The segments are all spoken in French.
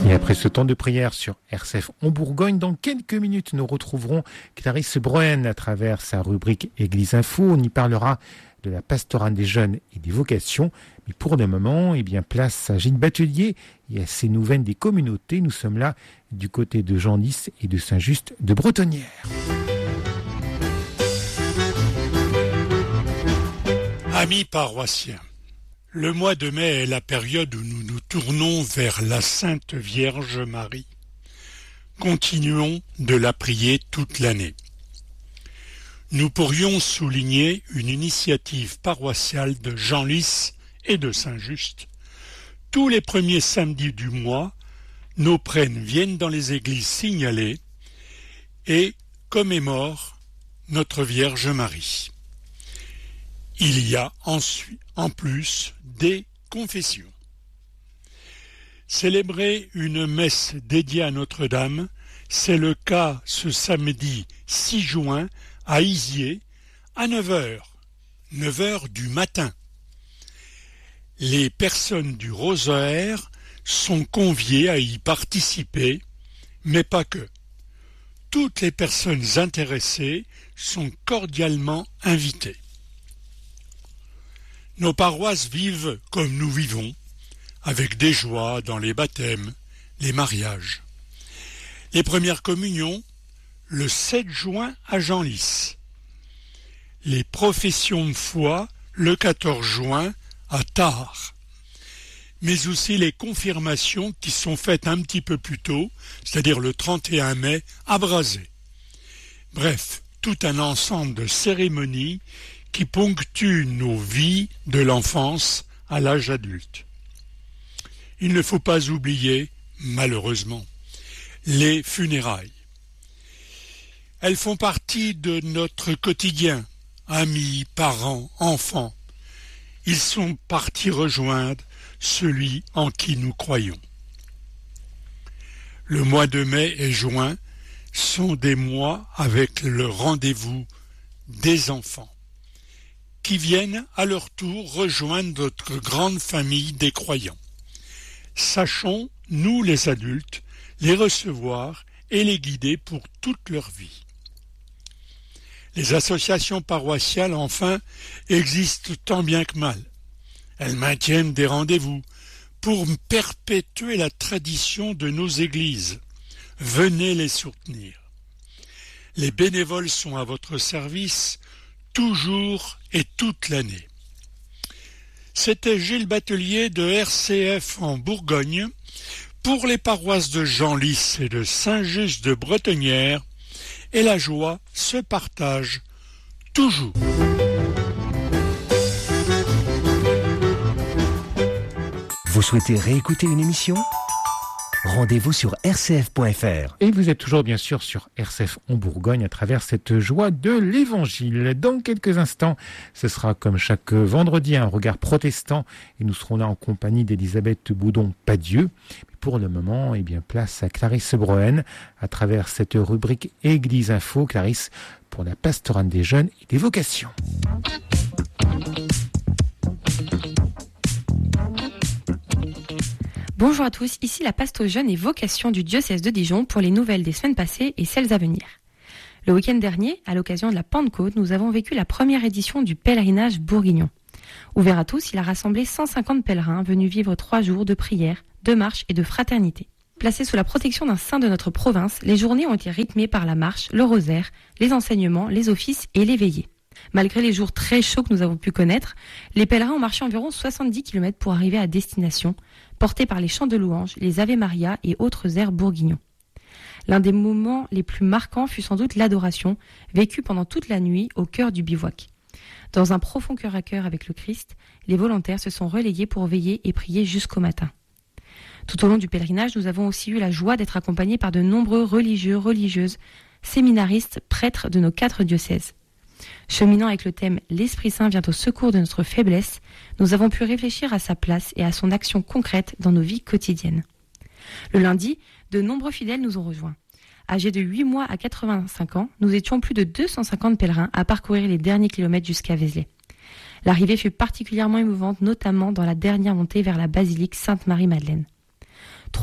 Et après ce temps de prière sur RCF en Bourgogne, dans quelques minutes, nous retrouverons Clarisse Broen à travers sa rubrique Église Info. On y parlera de la pastorale des jeunes et des vocations. Mais pour le moment, place à Gilles Batelier et à ses nouvelles des communautés. Nous sommes là du côté de Genlis et de Saint-Just de Bretonnière. Amis paroissiens, le mois de mai est la période où nous nous tournons vers la Sainte Vierge Marie. Continuons de la prier toute l'année. Nous pourrions souligner une initiative paroissiale de Genlis et de Saint-Just. Tous les premiers samedis du mois, nos prêtres viennent dans les églises signalées et commémorent notre Vierge Marie. Il y a ensuite, en plus, des confessions. Célébrer une messe dédiée à Notre-Dame, c'est le cas ce samedi 6 juin à Isier à 9h du matin. Les personnes du rosaire sont conviées à y participer, mais pas que. Toutes les personnes intéressées sont cordialement invitées. Nos paroisses vivent comme nous vivons, avec des joies dans les baptêmes, les mariages. Les premières communions, le 7 juin à Genlis. Les professions de foi, le 14 juin à Tarbes. Mais aussi les confirmations qui sont faites un petit peu plus tôt, c'est-à-dire le 31 mai à Brazé. Bref, tout un ensemble de cérémonies qui ponctuent nos vies de l'enfance à l'âge adulte. Il ne faut pas oublier, malheureusement, les funérailles. Elles font partie de notre quotidien, amis, parents, enfants. Ils sont partis rejoindre celui en qui nous croyons. Le mois de mai et juin sont des mois avec le rendez-vous des enfants, qui viennent à leur tour rejoindre notre grande famille des croyants. Sachons, nous les adultes, les recevoir et les guider pour toute leur vie. Les associations paroissiales, enfin, existent tant bien que mal. Elles maintiennent des rendez-vous pour perpétuer la tradition de nos églises. Venez les soutenir. Les bénévoles sont à votre service toujours et toute l'année. C'était Gilles Batelier de RCF en Bourgogne pour les paroisses de Genlis et de Saint-Just de Bretonnière, et la joie se partage toujours. Vous souhaitez réécouter une émission ? Rendez-vous sur rcf.fr. Et vous êtes toujours bien sûr sur RCF en Bourgogne à travers cette joie de l'Évangile. Dans quelques instants, ce sera comme chaque vendredi un regard protestant et nous serons là en compagnie d'Elisabeth Boudon-Padieu. Mais pour le moment, place à Clarisse Broen à travers cette rubrique Église Info. Clarisse, pour la pastorale des jeunes et des vocations. Bonjour à tous, ici la pastore jeunes et vocation du diocèse de Dijon pour les nouvelles des semaines passées et celles à venir. Le week-end dernier, à l'occasion de la Pentecôte, nous avons vécu la première édition du pèlerinage bourguignon. Ouvert à tous, il a rassemblé 150 pèlerins venus vivre 3 jours de prière, de marche et de fraternité. Placés sous la protection d'un saint de notre province, les journées ont été rythmées par la marche, le rosaire, les enseignements, les offices et les veillées. Malgré les jours très chauds que nous avons pu connaître, les pèlerins ont marché environ 70 km pour arriver à destination, portés par les chants de louanges, les Ave Maria et autres airs bourguignons. L'un des moments les plus marquants fut sans doute l'adoration, vécue pendant toute la nuit au cœur du bivouac. Dans un profond cœur à cœur avec le Christ, les volontaires se sont relayés pour veiller et prier jusqu'au matin. Tout au long du pèlerinage, nous avons aussi eu la joie d'être accompagnés par de nombreux religieux, religieuses, séminaristes, prêtres de nos 4 diocèses. Cheminant avec le thème « L'Esprit Saint vient au secours de notre faiblesse », nous avons pu réfléchir à sa place et à son action concrète dans nos vies quotidiennes. Le lundi, de nombreux fidèles nous ont rejoints. Âgés de 8 mois à 85 ans, nous étions plus de 250 pèlerins à parcourir les derniers kilomètres jusqu'à Vézelay. L'arrivée fut particulièrement émouvante, notamment dans la dernière montée vers la basilique Sainte-Marie-Madeleine.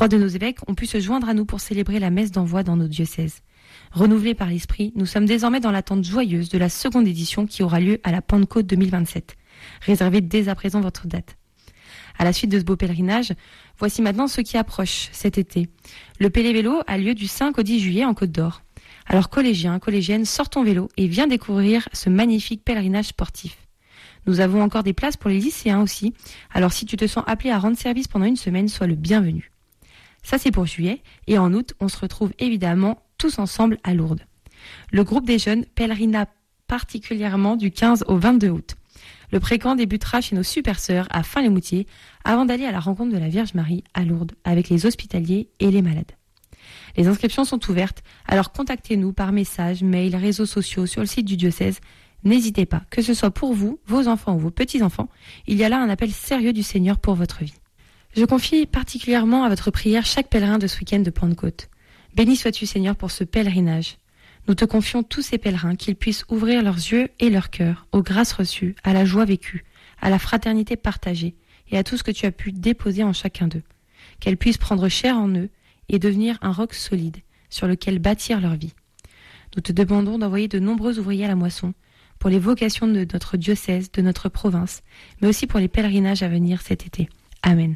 3 de nos évêques ont pu se joindre à nous pour célébrer la messe d'envoi dans nos diocèses. Renouvelés par l'Esprit, nous sommes désormais dans l'attente joyeuse de la seconde édition qui aura lieu à la Pentecôte 2027. Réservez dès à présent votre date. À la suite de ce beau pèlerinage, voici maintenant ce qui approche cet été. Le Pélévélo a lieu du 5 au 10 juillet en Côte d'Or. Alors collégiens, collégiennes, sors ton vélo et viens découvrir ce magnifique pèlerinage sportif. Nous avons encore des places pour les lycéens aussi, alors si tu te sens appelé à rendre service pendant une semaine, sois le bienvenu. Ça c'est pour juillet, et en août, on se retrouve évidemment tous ensemble à Lourdes. Le groupe des jeunes pèlerina particulièrement du 15 au 22 août. Le précamp débutera chez nos super sœurs à Fin-les-Moutiers avant d'aller à la rencontre de la Vierge Marie à Lourdes avec les hospitaliers et les malades. Les inscriptions sont ouvertes, alors contactez-nous par message, mail, réseaux sociaux sur le site du diocèse. N'hésitez pas, que ce soit pour vous, vos enfants ou vos petits-enfants, il y a là un appel sérieux du Seigneur pour votre vie. Je confie particulièrement à votre prière chaque pèlerin de ce week-end de Pentecôte. Béni sois-tu Seigneur pour ce pèlerinage. Nous te confions tous ces pèlerins, qu'ils puissent ouvrir leurs yeux et leurs cœurs aux grâces reçues, à la joie vécue, à la fraternité partagée et à tout ce que tu as pu déposer en chacun d'eux. Qu'elles puissent prendre chair en eux et devenir un roc solide sur lequel bâtir leur vie. Nous te demandons d'envoyer de nombreux ouvriers à la moisson pour les vocations de notre diocèse, de notre province, mais aussi pour les pèlerinages à venir cet été. Amen.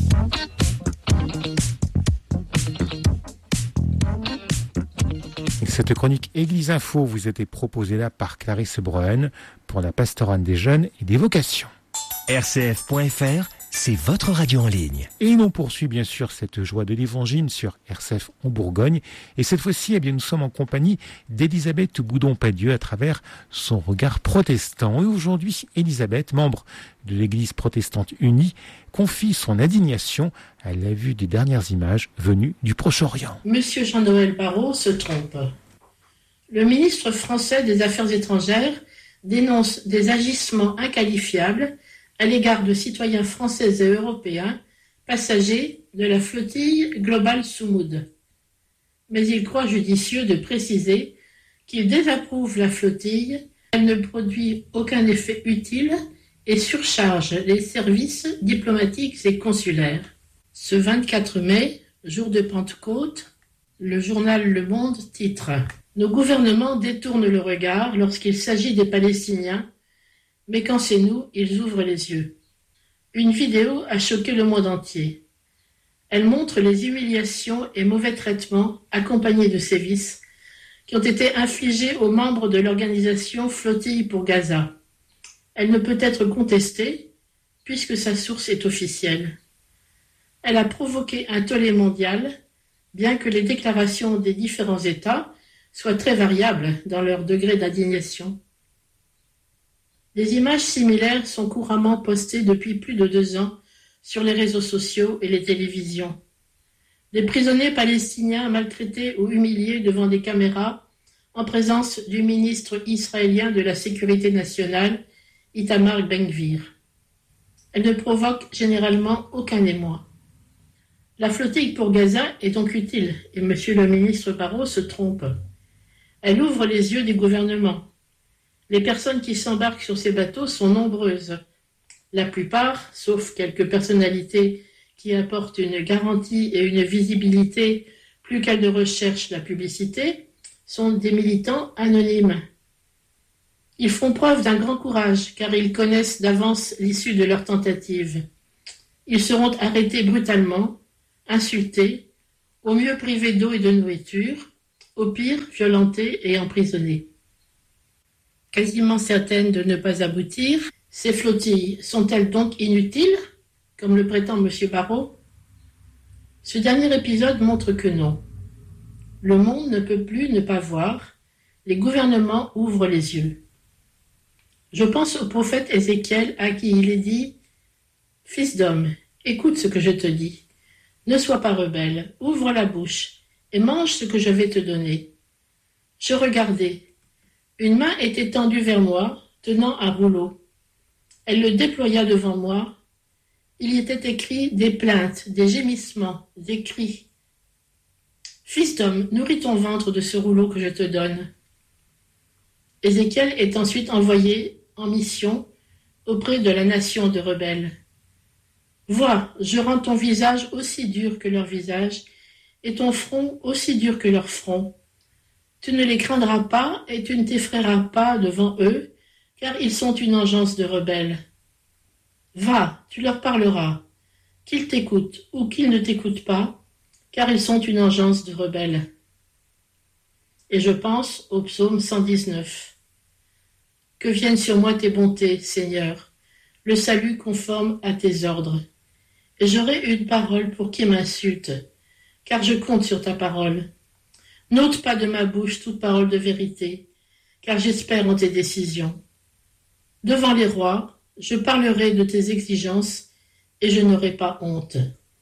Cette chronique Église Info vous a été proposée là par Clarisse Breuhen pour la pastorale des jeunes et des vocations. RCF.fr, c'est votre radio en ligne. Et l'on poursuit bien sûr cette joie de l'évangile sur RCF en Bourgogne. Et cette fois-ci, eh bien, nous sommes en compagnie d'Élisabeth Boudon-Padieu à travers son regard protestant. Et aujourd'hui, Élisabeth, membre de l'Église protestante unie, confie son indignation à la vue des dernières images venues du Proche-Orient. Monsieur Jean-Noël Barrot se trompe. Le ministre français des Affaires étrangères dénonce des agissements inqualifiables à l'égard de citoyens français et européens, passagers de la flottille Global Soumoud. Mais il croit judicieux de préciser qu'il désapprouve la flottille, elle ne produit aucun effet utile et surcharge les services diplomatiques et consulaires. Ce 24 mai, jour de Pentecôte, le journal Le Monde titre « Nos gouvernements détournent le regard lorsqu'il s'agit des Palestiniens, mais quand c'est nous, ils ouvrent les yeux. » Une vidéo a choqué le monde entier. Elle montre les humiliations et mauvais traitements accompagnés de sévices qui ont été infligés aux membres de l'organisation Flottille pour Gaza. Elle ne peut être contestée puisque sa source est officielle. Elle a provoqué un tollé mondial, bien que les déclarations des différents États soient très variables dans leur degré d'indignation. Des images similaires sont couramment postées depuis plus de 2 ans sur les réseaux sociaux et les télévisions. Des prisonniers palestiniens maltraités ou humiliés devant des caméras en présence du ministre israélien de la Sécurité nationale, Itamar Ben-Gvir. Elle ne provoque généralement aucun émoi. La flottille pour Gaza est donc utile, et monsieur le ministre Barrot se trompe. Elle ouvre les yeux des gouvernements. Les personnes qui s'embarquent sur ces bateaux sont nombreuses. La plupart, sauf quelques personnalités qui apportent une garantie et une visibilité plus qu'elles ne recherchent la publicité, sont des militants anonymes. Ils font preuve d'un grand courage car ils connaissent d'avance l'issue de leur tentative. Ils seront arrêtés brutalement, insultés, au mieux privés d'eau et de nourriture, au pire violentés et emprisonnés. Quasiment certaines de ne pas aboutir, ces flottilles sont-elles donc inutiles, comme le prétend M. Barrot? Ce dernier épisode montre que non. Le monde ne peut plus ne pas voir, les gouvernements ouvrent les yeux. Je pense au prophète Ézéchiel à qui il est dit « Fils d'homme, écoute ce que je te dis. Ne sois pas rebelle, ouvre la bouche et mange ce que je vais te donner. » Je regardai. Une main était tendue vers moi, tenant un rouleau. Elle le déploya devant moi. Il y était écrit des plaintes, des gémissements, des cris. « Fils d'homme, nourris ton ventre de ce rouleau que je te donne. » Ézéchiel est ensuite envoyé en mission auprès de la nation de rebelles. Vois, je rends ton visage aussi dur que leur visage, et ton front aussi dur que leur front. Tu ne les craindras pas, et tu ne t'effraieras pas devant eux, car ils sont une engeance de rebelles. Va, tu leur parleras, qu'ils t'écoutent ou qu'ils ne t'écoutent pas, car ils sont une engeance de rebelles. Et je pense au psaume 119. Que vienne sur moi tes bontés, Seigneur, le salut conforme à tes ordres. Et j'aurai une parole pour qui m'insulte, car je compte sur ta parole. N'ôte pas de ma bouche toute parole de vérité, car j'espère en tes décisions. Devant les rois, je parlerai de tes exigences, et je n'aurai pas honte.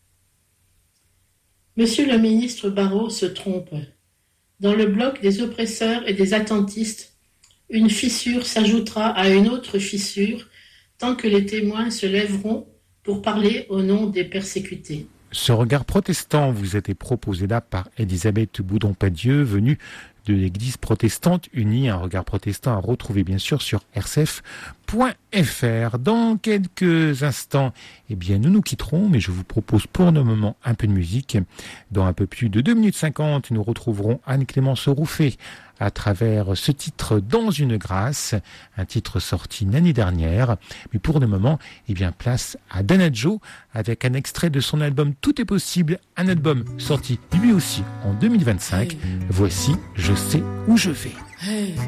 Monsieur le ministre Barrot se trompe. Dans le bloc des oppresseurs et des attentistes, une fissure s'ajoutera à une autre fissure, tant que les témoins se lèveront pour parler au nom des persécutés. Ce regard protestant vous a été proposé là par Elisabeth Boudon-Padieu, venue de l'Église protestante unie. Un regard protestant à retrouver bien sûr sur rcf.fr. Dans quelques instants, nous nous quitterons, mais je vous propose pour le moment un peu de musique. Dans un peu plus de 2 minutes 50, nous retrouverons Anne-Clémence Rouffet à travers ce titre Dans une grâce, un titre sorti l'année dernière. Mais pour le moment, place à Danajo avec un extrait de son album Tout est possible, un album sorti lui aussi en 2025. Voici Je sais où je vais.